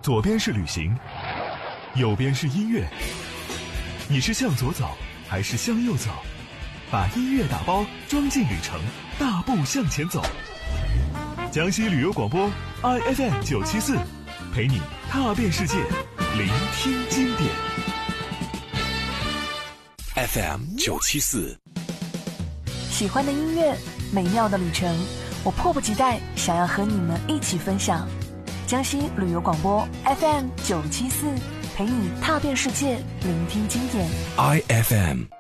左边是旅行，右边是音乐。你是向左走还是向右走？把音乐打包装进旅程，大步向前走。江西旅游广播 IFM 974，陪你踏遍世界，聆听经典。 FM 974， 喜欢的音乐，美妙的旅程，我迫不及待想要和你们一起分享。江西旅游广播 FM 974，陪你踏遍世界，聆听经典。 IFM